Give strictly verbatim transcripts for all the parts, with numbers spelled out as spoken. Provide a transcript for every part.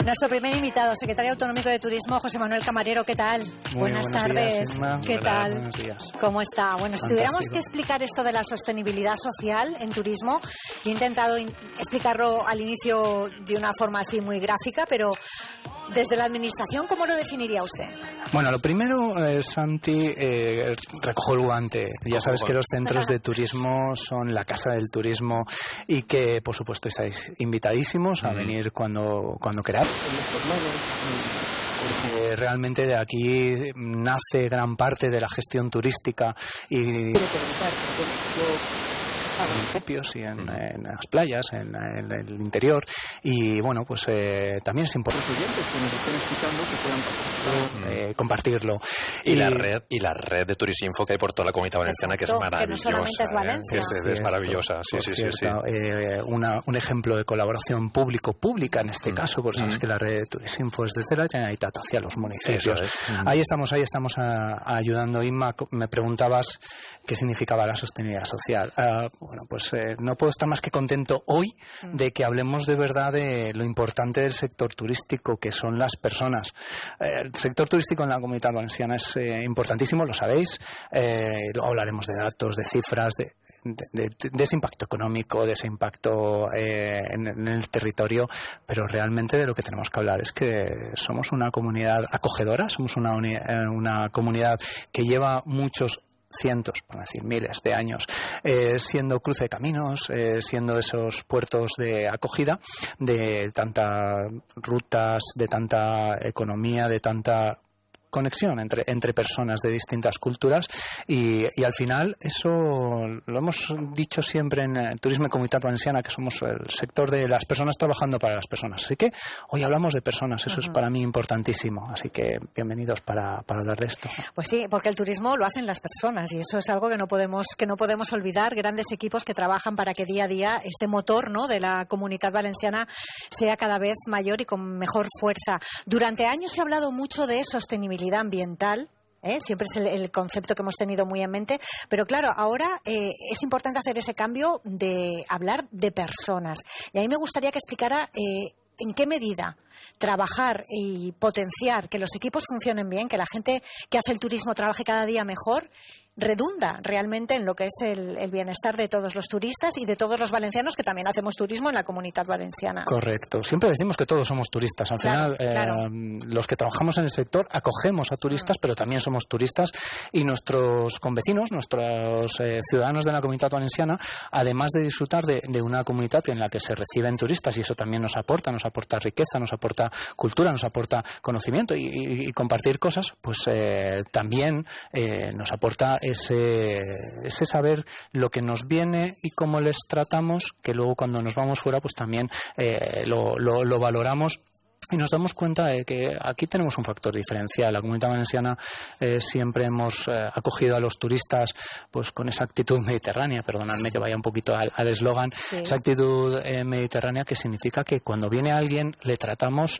Nuestro primer invitado, secretario autonómico de Turismo, José Manuel Camarero, ¿qué tal? Muy buenas tardes. Días, Inma. ¿Qué Hola, tal? Buenos días. ¿Cómo está? Bueno, si Fantástico. tuviéramos que explicar esto de la sostenibilidad social en turismo, yo he intentado in- explicarlo al inicio de una forma así muy gráfica, pero desde la administración, ¿cómo lo definiría usted? Bueno, lo primero, eh, Santi, eh, recojo el guante. Ya sabes que los centros de turismo son la casa del turismo y que, por supuesto, estáis invitadísimos a Mm. venir cuando, cuando queráis. Porque realmente de aquí nace gran parte de la gestión turística y municipios y en, en las playas, en, en el interior, y bueno, pues eh, también es importante eh, compartirlo. Y, y la red y la red de Turisinfo que hay por toda la Comunidad Valenciana, Exacto, que es maravillosa. que no solamente es Valencia. ¿eh? Es, es, es maravillosa, sí, sí, sí, sí. Eh, una, un ejemplo de colaboración público-pública en este mm. caso, porque sabes mm. que la red de Turisinfo es desde la Generalitat hacia los municipios. Es. Mm. Ahí estamos, ahí estamos a, a ayudando. Inma, me preguntabas qué significaba la sostenibilidad social. Uh, bueno, pues eh, no puedo estar más que contento hoy mm. de que hablemos de verdad de lo importante del sector turístico, que son las personas. Eh, el sector turístico en la Comunidad Valenciana es eh, importantísimo, lo sabéis. Eh, luego hablaremos de datos, de cifras, de, de, de, de ese impacto económico, de ese impacto eh, en, en el territorio, pero realmente de lo que tenemos que hablar es que somos una comunidad acogedora, somos una, uni, una comunidad que lleva muchos cientos, por decir miles de años, eh, siendo cruce de caminos, eh, siendo esos puertos de acogida de tantas rutas, de tanta economía, de tanta conexión entre, entre personas de distintas culturas y, y al final eso lo hemos dicho siempre en eh, Turisme Comunitat Valenciana, que somos el sector de las personas trabajando para las personas. Así que hoy hablamos de personas, eso uh-huh. es para mí importantísimo. Así que bienvenidos para, para hablar de esto. Pues sí, porque el turismo lo hacen las personas y eso es algo que no podemos, que no podemos olvidar. Grandes equipos que trabajan para que día a día este motor, ¿no?, de la Comunitat Valenciana sea cada vez mayor y con mejor fuerza. Durante años se ha hablado mucho de sostenibilidad ambiental, ¿eh? Siempre es el, el concepto que hemos tenido muy en mente, pero claro, ahora eh, es importante hacer ese cambio de hablar de personas. Y a mí me gustaría que explicara eh, en qué medida trabajar y potenciar que los equipos funcionen bien, que la gente que hace el turismo trabaje cada día mejor, redunda realmente en lo que es el, el bienestar de todos los turistas y de todos los valencianos que también hacemos turismo en la Comunidad Valenciana. Correcto. Siempre decimos que todos somos turistas. Al claro, final, claro. Eh, los que trabajamos en el sector acogemos a turistas, mm. pero también somos turistas y nuestros convecinos, nuestros eh, ciudadanos de la Comunidad Valenciana, además de disfrutar de, de una comunidad en la que se reciben turistas, y eso también nos aporta, nos aporta riqueza, nos aporta cultura, nos aporta conocimiento y, y, y compartir cosas, pues eh, también eh, nos aporta Ese, ese saber lo que nos viene y cómo les tratamos, que luego cuando nos vamos fuera pues también eh, lo, lo, lo valoramos. Y nos damos cuenta de que aquí tenemos un factor diferencial. La Comunidad Valenciana eh, siempre hemos eh, acogido a los turistas pues con esa actitud mediterránea, perdonadme que vaya un poquito al eslogan, sí. esa actitud eh, mediterránea que significa que cuando viene alguien le tratamos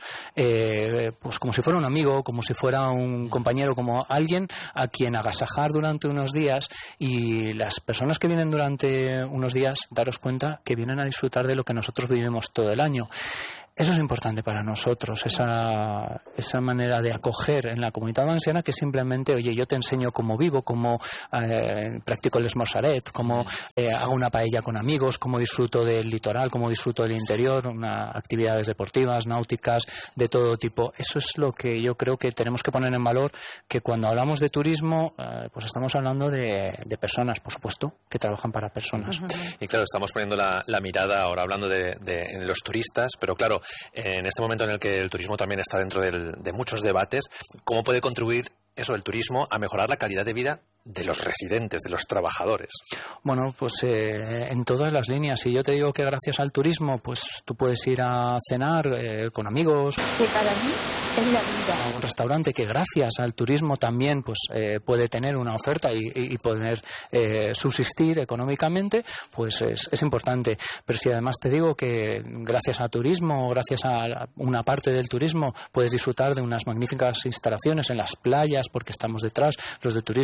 eh, pues como si fuera un amigo, como si fuera un compañero, como alguien a quien agasajar durante unos días, y las personas que vienen durante unos días, daros cuenta que vienen a disfrutar de lo que nosotros vivimos todo el año. Eso es importante para nosotros, esa, esa manera de acoger en la Comunidad Valenciana, que simplemente, oye, yo te enseño cómo vivo, cómo eh, practico el esmorzaret, cómo eh, hago una paella con amigos, cómo disfruto del litoral, cómo disfruto del interior, una, actividades deportivas, náuticas, de todo tipo. Eso es lo que yo creo que tenemos que poner en valor, que cuando hablamos de turismo, eh, pues estamos hablando de, de personas, por supuesto, que trabajan para personas. Uh-huh. Y claro, estamos poniendo la, la mirada ahora hablando de, de en los turistas, pero claro, en este momento en el que el turismo también está dentro del, de muchos debates, ¿cómo puede contribuir eso, el turismo, a mejorar la calidad de vida de los residentes, de los trabajadores? Bueno, pues eh, en todas las líneas. Si yo te digo que gracias al turismo, pues tú puedes ir a cenar eh, con amigos, que para mí es la vida, a un restaurante que gracias al turismo también pues eh, puede tener una oferta y, y poder eh, subsistir económicamente, pues es, es importante. Pero si además te digo que gracias al turismo, gracias a una parte del turismo, puedes disfrutar de unas magníficas instalaciones en las playas, porque estamos detrás, los de turismo de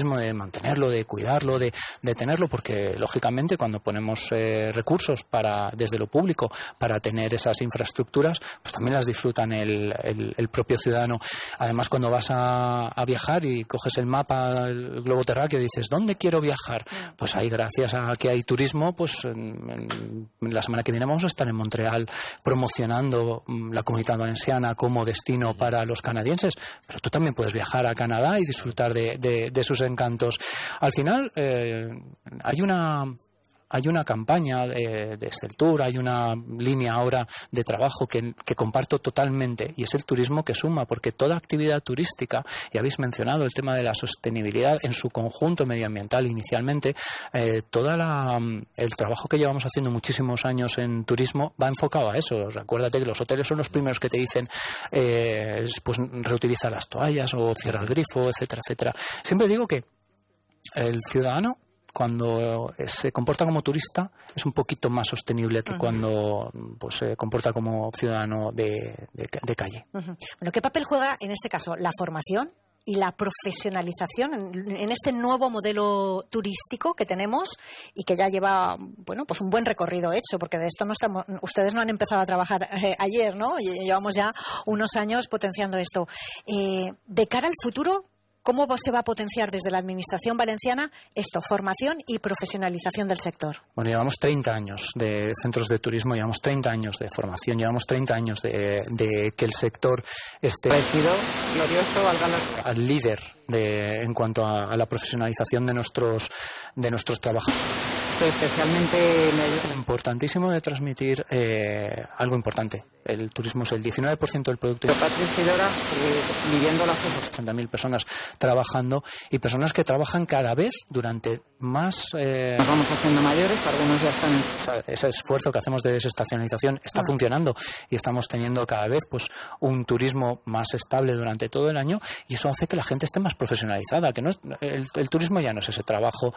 mantenerlo, de cuidarlo, de, de tenerlo, porque lógicamente cuando ponemos eh, recursos para desde lo público para tener esas infraestructuras, pues también las disfrutan el, el, el propio ciudadano. Además, cuando vas a, a viajar y coges el mapa, el globo terráqueo, y dices, ¿dónde quiero viajar? Pues ahí, gracias a que hay turismo, pues en, en la semana que viene vamos a estar en Montreal promocionando la Comunitat Valenciana como destino para los canadienses, pero tú también puedes viajar a Canadá y disfrutar de, de, de sus encantos. Al final eh, hay una hay una campaña de, de Esteltur, hay una línea ahora de trabajo que, que comparto totalmente, y es el turismo que suma, porque toda actividad turística, y habéis mencionado el tema de la sostenibilidad en su conjunto medioambiental inicialmente, eh, toda la, el trabajo que llevamos haciendo muchísimos años en turismo va enfocado a eso. Recuérdate que los hoteles son los primeros que te dicen eh, pues reutiliza las toallas o cierra el grifo, etcétera, etcétera. Siempre digo que el ciudadano, cuando se comporta como turista, es un poquito más sostenible que uh-huh. cuando pues, se comporta como ciudadano de, de, de calle. Uh-huh. Bueno, ¿qué papel juega en este caso la formación y la profesionalización en, en este nuevo modelo turístico que tenemos y que ya lleva, bueno, pues un buen recorrido hecho, porque de esto no estamos, ustedes no han empezado a trabajar eh, ayer, ¿no? Llevamos ya unos años potenciando esto. Eh, de cara al futuro, ¿cómo se va a potenciar desde la Administración valenciana esto, formación y profesionalización del sector? Bueno, llevamos treinta años de centros de turismo, llevamos treinta años de formación, llevamos treinta años de, de que el sector esté parecido, glorioso, valga la... al líder de, en cuanto a, a la profesionalización de nuestros, de nuestros trabajadores. Especialmente importantísimo de transmitir eh, algo importante. El turismo es el diecinueve por ciento del producto. Patricia y Dora, eh, viviendo la ochenta mil personas trabajando, y personas que trabajan cada vez durante más... Eh, Nos vamos haciendo mayores, algunos ya están... O sea, ese esfuerzo que hacemos de desestacionalización está ah. funcionando, y estamos teniendo cada vez pues un turismo más estable durante todo el año, y eso hace que la gente esté más profesionalizada, que no es, el, el turismo ya no es ese trabajo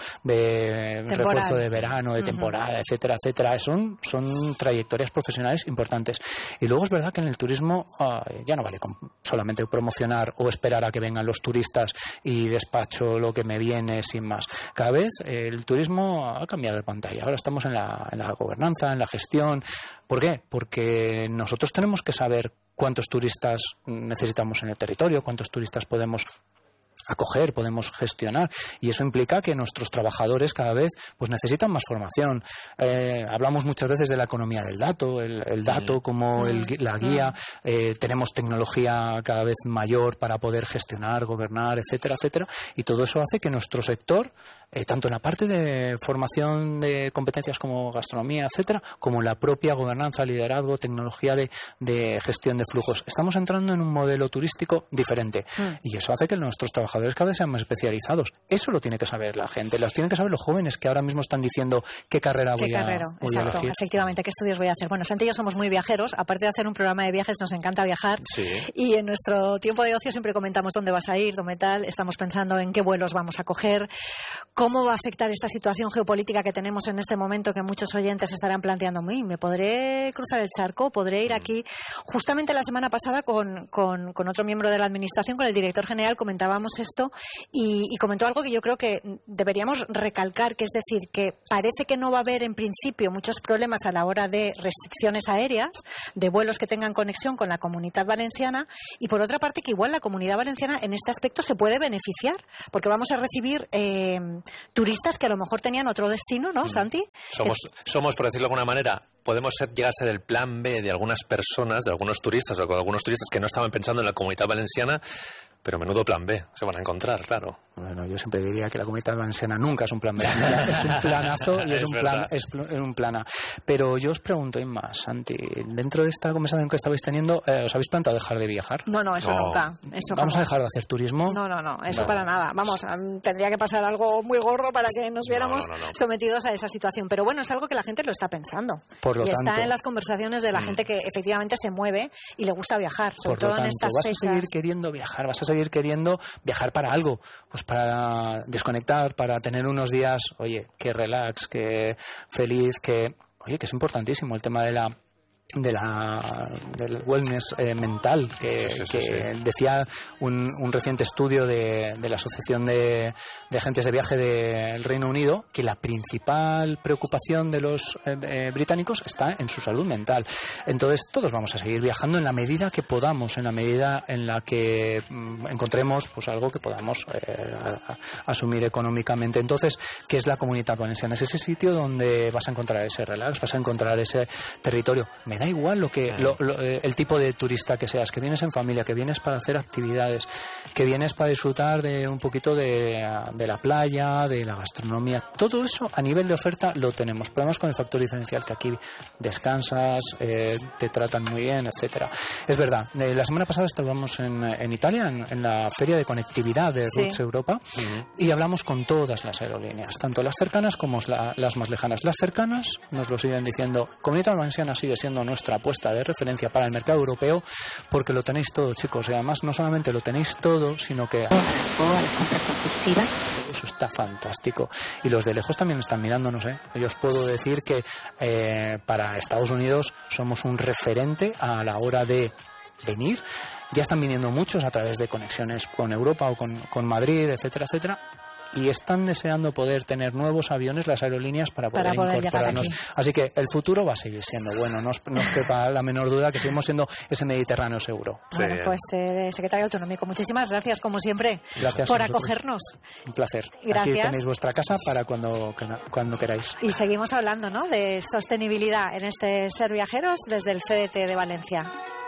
de temporal, refuerzo de verano, de temporada, uh-huh. etcétera, etcétera. Son, son trayectorias profesionales importantes. Y luego es verdad que en el turismo uh, ya no vale con solamente promocionar o esperar a que vengan los turistas y despacho lo que me viene sin más. Cada vez eh, el turismo ha cambiado de pantalla. Ahora estamos en la, en la gobernanza, en la gestión. ¿Por qué? Porque nosotros tenemos que saber cuántos turistas necesitamos en el territorio, cuántos turistas podemos acoger, podemos gestionar, y eso implica que nuestros trabajadores cada vez pues necesitan más formación. Eh, hablamos muchas veces de la economía del dato, el, el dato como el, la guía, eh, tenemos tecnología cada vez mayor para poder gestionar, gobernar, etcétera, etcétera, y todo eso hace que nuestro sector, eh, tanto en la parte de formación de competencias como gastronomía, etcétera, como en la propia gobernanza, liderazgo, tecnología de, de gestión de flujos, estamos entrando en un modelo turístico diferente, mm. y eso hace que nuestros trabajadores cada vez sean más especializados. Eso lo tiene que saber la gente, lo tienen que saber los jóvenes que ahora mismo están diciendo qué carrera voy, ¿Qué a, carrera? voy Exacto, a elegir. Efectivamente, qué estudios voy a hacer. Bueno, Santi y yo somos muy viajeros, aparte de hacer un programa de viajes nos encanta viajar, sí. y en nuestro tiempo de ocio siempre comentamos dónde vas a ir, dónde tal, estamos pensando en qué vuelos vamos a coger, cómo va a afectar esta situación geopolítica que tenemos en este momento, que muchos oyentes estarán planteando, ¿me podré cruzar el charco? ¿Podré ir aquí? Justamente la semana pasada con, con, con otro miembro de la Administración, con el director general, comentábamos esto, y Y, y comentó algo que yo creo que deberíamos recalcar, que es decir, que parece que no va a haber en principio muchos problemas a la hora de restricciones aéreas, de vuelos que tengan conexión con la Comunitat Valenciana, y por otra parte que igual la Comunidad Valenciana en este aspecto se puede beneficiar, porque vamos a recibir eh, turistas que a lo mejor tenían otro destino, ¿no, Santi? Somos, somos, por decirlo de alguna manera, podemos ser, llegar a ser el plan B de algunas personas, de algunos turistas, o de algunos turistas que no estaban pensando en la Comunitat Valenciana. Pero menudo plan B se van a encontrar, claro. Bueno, yo siempre diría que la Comunitat Valenciana nunca es un plan B. Es un planazo y es, es un plan, es un plan A. Pero yo os pregunto, Inma, Santi, dentro de esta conversación que estabais teniendo, eh, ¿os habéis planteado dejar de viajar? No, no, eso no. nunca. Eso ¿Vamos jamás. a dejar de hacer turismo? No, no, no, eso vale. para nada. Vamos, tendría que pasar algo muy gordo para que nos viéramos no, no, no, no. sometidos a esa situación. Pero bueno, es algo que la gente lo está pensando. Por lo y tanto, está en las conversaciones de la mm. gente que efectivamente se mueve y le gusta viajar, sobre por todo lo tanto, en estas vas fechas. a seguir queriendo viajar, vas a seguir queriendo viajar para algo, pues para desconectar, para tener unos días, oye, que relax, que feliz, que, oye, que es importantísimo el tema de la de la del wellness eh, mental que, sí, sí, que sí. decía un, un reciente estudio de, de la Asociación de, de Agentes de Viaje del Reino Unido, que la principal preocupación de los eh, eh, británicos está en su salud mental. Entonces todos vamos a seguir viajando en la medida que podamos, en la medida en la que mm, encontremos pues algo que podamos eh, a, a, asumir económicamente. Entonces, ¿qué es la Comunitat Valenciana? Es ese sitio donde vas a encontrar ese relax, vas a encontrar ese territorio. Me da igual lo que lo, lo, eh, el tipo de turista que seas, que vienes en familia, que vienes para hacer actividades, que vienes para disfrutar de un poquito de, de la playa, de la gastronomía. Todo eso a nivel de oferta lo tenemos. Pero además con el factor diferencial que aquí descansas, eh, te tratan muy bien, etcétera. Es verdad. Eh, la semana pasada estábamos en, en Italia, en, en la feria de conectividad de Routes sí. Europa, uh-huh. y hablamos con todas las aerolíneas, tanto las cercanas como la, las más lejanas. Las cercanas nos lo siguen diciendo. Comunitat Valenciana sigue siendo nuestra apuesta de referencia para el mercado europeo, porque lo tenéis todo, chicos, y además no solamente lo tenéis todo, sino que eso está fantástico. Y los de lejos también están mirándonos, ¿eh? Yo os puedo decir que eh, para Estados Unidos somos un referente a la hora de venir. Ya están viniendo muchos a través de conexiones con Europa o con, con Madrid, etcétera, etcétera. Y están deseando poder tener nuevos aviones las aerolíneas para poder, para poder incorporarnos. Así que el futuro va a seguir siendo bueno. No os, no os quepa la menor duda que seguimos siendo ese Mediterráneo seguro. Bueno, pues eh, secretario autonómico, muchísimas gracias como siempre gracias por acogernos. Un placer. Gracias. Aquí tenéis vuestra casa para cuando, cuando queráis. Y seguimos hablando, ¿no?, de sostenibilidad en este Ser Viajeros desde el C D T de Valencia.